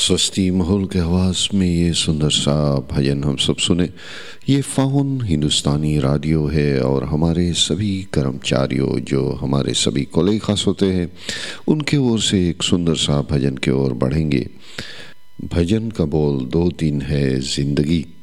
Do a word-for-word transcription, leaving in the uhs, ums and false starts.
स्वस्ति माहौल के आवाज़ में ये सुंदर सा भजन हम सब सुने। ये फ़ाउन हिंदुस्तानी रेडियो है और हमारे सभी कर्मचारियों जो हमारे सभी कोलीग खास होते हैं उनके ओर से एक सुंदर सा भजन की ओर बढ़ेंगे। भजन का बोल दो दिन है ज़िंदगी।